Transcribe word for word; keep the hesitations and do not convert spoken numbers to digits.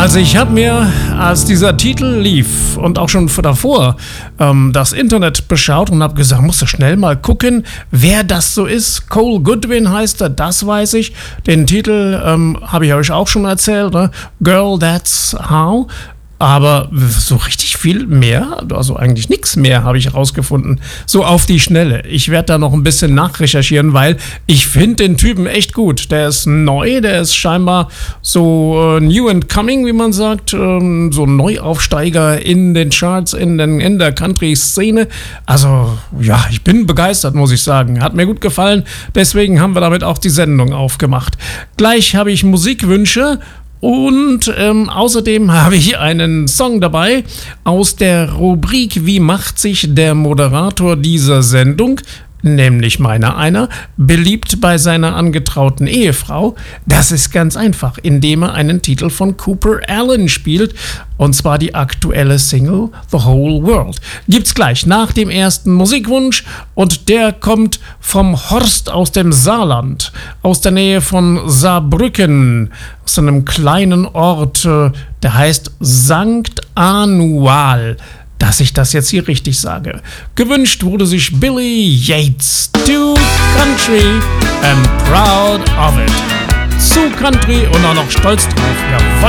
Also ich habe mir, als dieser Titel lief und auch schon davor, ähm, das Internet beschaut und habe gesagt, musst du schnell mal gucken, wer das so ist. Cole Goodwin heißt er, das weiß ich. Den Titel ähm, habe ich euch auch schon erzählt, ne? Girl, That's How. Aber so richtig viel mehr, also eigentlich nichts mehr, habe ich herausgefunden. So auf die Schnelle. Ich werde da noch ein bisschen nachrecherchieren, weil ich finde den Typen echt gut. Der ist neu, der ist scheinbar so äh, new and coming, wie man sagt. Ähm, so ein Neuaufsteiger in den Charts, in, den, in der Country-Szene. Also ja, ich bin begeistert, muss ich sagen. Hat mir gut gefallen. Deswegen haben wir damit auch die Sendung aufgemacht. Gleich habe ich Musikwünsche. Und ähm, außerdem habe ich einen Song dabei aus der Rubrik Wie macht sich der Moderator dieser Sendung, nämlich meiner einer, beliebt bei seiner angetrauten Ehefrau. Das ist ganz einfach, indem er einen Titel von Cooper Alan spielt, und zwar die aktuelle Single The Whole World. Gibt's gleich nach dem ersten Musikwunsch, und der kommt vom Horst aus dem Saarland, aus der Nähe von Saarbrücken, aus einem kleinen Ort, der heißt Sankt Anual. Dass ich das jetzt hier richtig sage. Gewünscht wurde sich Billy Yates. To Country and proud of it. Zu Country und auch noch stolz drauf. Jawohl.